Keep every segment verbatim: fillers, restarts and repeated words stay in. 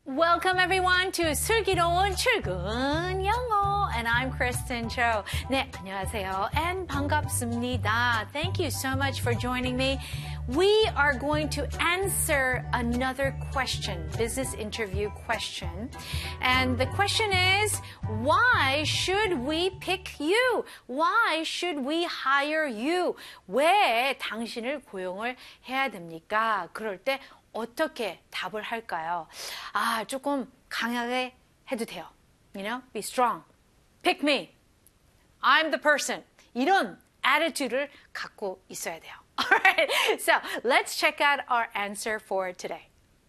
Welcome everyone to 슬기로운 출근 영어 and I'm Kristen Cho. 네, 안녕하세요 and 반갑습니다. Thank you so much for joining me. We are going to answer another question, business interview question. And the question is, why should we pick you? Why should we hire you? 왜 당신을 고용을 해야 됩니까? 그럴 때 어떻게 답을 할까요? 아, 조금 강하게 해도 돼요. You know, be strong. Pick me. I'm the person. 이런 attitude를 갖고 있어야 돼요. Alright, so let's check out our answer for today.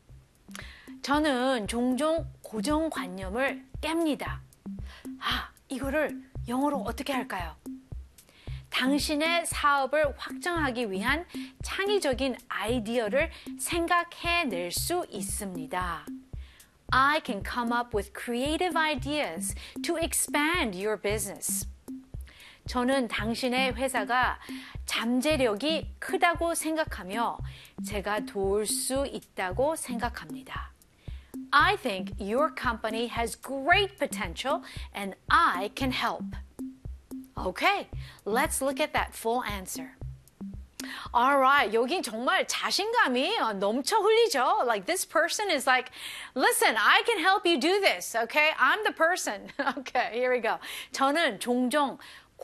저는 종종 고정관념을 깹니다. 아, 이거를 영어로 어떻게 할까요? 당신의 사업을 확장하기 위한 창의적인 아이디어를 생각해낼 수 있습니다. I can come up with creative ideas to expand your business. 저는 당신의 회사가 잠재력이 크다고 생각하며 제가 도울 수 있다고 생각합니다. I think your company has great potential and I can help. Okay, let's look at that full answer. Alright, 여긴 정말 자신감이 넘쳐 흘리죠. Like this person is like, listen, I can help you do this. Okay, I'm the person. Okay, here we go. 저는 종종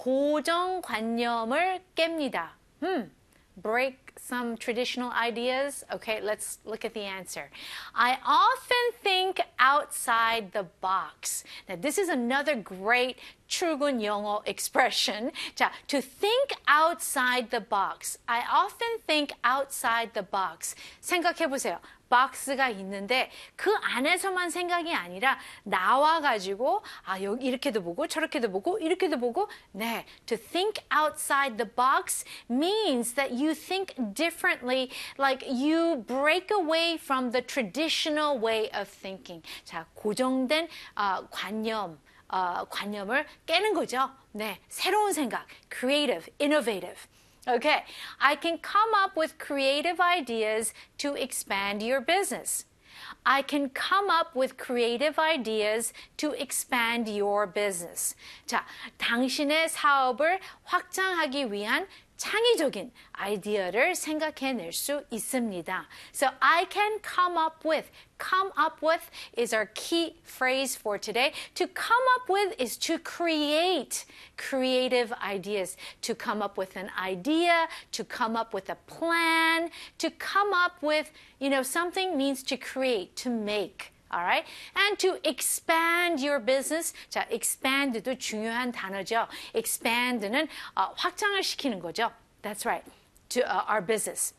고정관념을 깹니다. Hmm, break some traditional ideas. Okay, let's look at the answer. I often think outside the box. Now, this is another great 출근 영어 expression. 자, to think outside the box. I often think outside the box. 생각해 보세요. 박스가 있는데 그 안에서만 생각이 아니라 나와가지고 아 여기 이렇게도 보고 저렇게도 보고 이렇게도 보고 네, to think outside the box means that you think differently, like you break away from the traditional way of thinking. 자, 고정된 어, 관념, 어, 관념을 깨는 거죠. 네, 새로운 생각, creative, innovative. Okay, I can come up with creative ideas to expand your business. I can come up with creative ideas to expand your business. 자, 당신의 사업을 확장하기 위한 창의적인 아이디어를 생각해낼 수 있습니다. So I can come up with. Come up with is our key phrase for today. To come up with is to create creative ideas. To come up with an idea, to come up with a plan, to come up with, you know, something means to create, to make. All right? And to expand your business. 자, expand도 중요한 단어죠. expand는 어, 확장을 시키는 거죠. That's right. To uh, our business.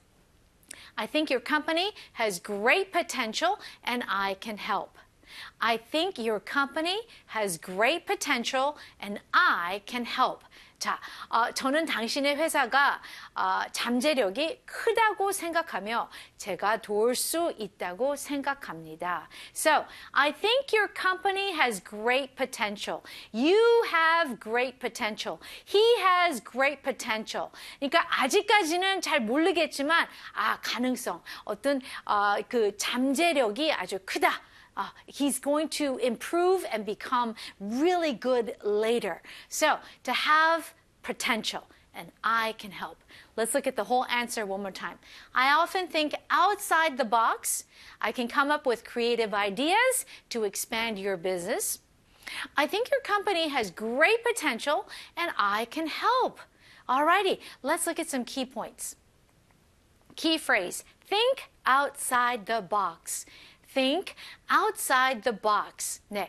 I think your company has great potential and I can help. I think your company has great potential and I can help. 자, 어, 저는 당신의 회사가 어, 잠재력이 크다고 생각하며 제가 도울 수 있다고 생각합니다. So, I think your company has great potential. You have great potential. He has great potential. 그러니까 아직까지는 잘 모르겠지만 아, 가능성, 어떤 어, 그 잠재력이 아주 크다. Uh, he's going to improve and become really good later. So, to have potential, and I can help. Let's look at the whole answer one more time. I often think outside the box. I can come up with creative ideas to expand your business. I think your company has great potential, and I can help. Alrighty, let's look at some key points. Key phrase, think outside the box. Think outside the box. 네,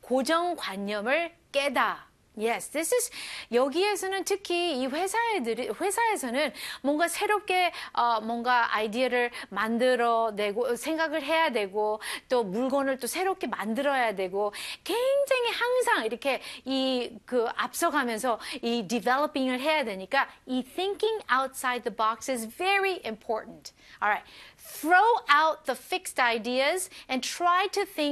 고정관념을 깨다. Yes, this is 여기에서는 특히 이 회사애들이 회사에서는 뭔가 새롭게 어, 뭔가 아이디어를 만들어내고 생각을 해야 되고 또 물건을 또 새롭게 만들어야 되고 굉장히 항상 이렇게 이 그 앞서가면서 이 developing을 해야 되니까 이 thinking outside the box is very important. All right, throw out the fixed ideas and try to think